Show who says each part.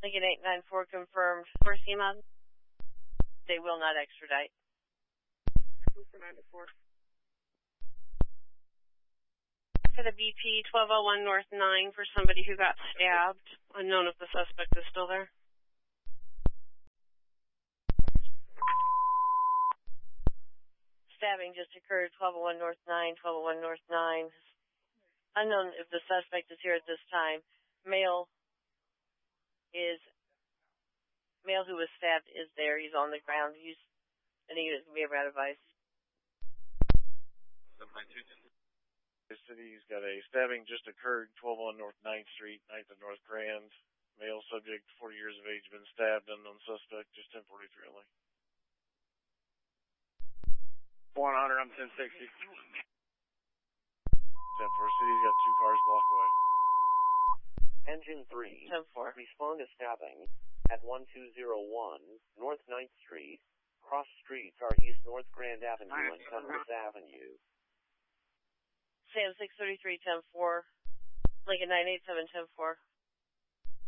Speaker 1: Lincoln 894 confirmed for CMOD. They will not extradite.
Speaker 2: For 94.
Speaker 1: For the BP 1201 North 9 for somebody who got stabbed. Unknown if the suspect is still there. Stabbing just occurred 1201 North 9, 1201 North 9. Unknown if the suspect is here at this time. Male who was stabbed is there. He's on the ground. And he is be around advice.
Speaker 3: The city's got a stabbing just occurred, 1201 North 9th Street, 9th and North Grand. Male subject, 40 years of age, been stabbed. Unknown suspect, just 1043 only.
Speaker 4: 100, I'm 1060.
Speaker 3: 10-4, city's got 2 cars blocked away.
Speaker 5: Engine 3,
Speaker 1: 10-4.
Speaker 5: respond to stabbing at 1201 North 9th Street. Cross streets are East North Grand Avenue and Congress Avenue.
Speaker 1: Sam 633, 10-4. Lincoln 987, 10-4.